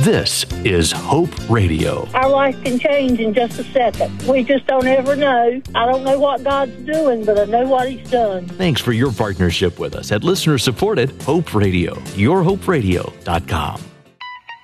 This is Hope Radio. Our life can change in just a second. We just don't ever know. I don't know what God's doing, but I know what He's done. Thanks for your partnership with us at listener-supported Hope Radio. YourHopeRadio.com.